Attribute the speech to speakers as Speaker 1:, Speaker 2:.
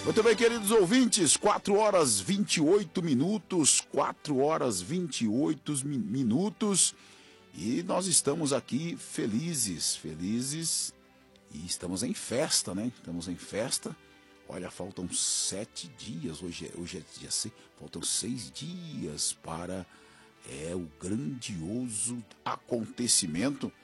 Speaker 1: Muito bem, queridos ouvintes, 4 horas 28 minutos, 4 horas 28 minutos, e nós estamos aqui felizes e estamos em festa, né? Estamos em festa. Olha, faltam 7 dias, hoje é dia 6, faltam 6 dias para o grandioso acontecimento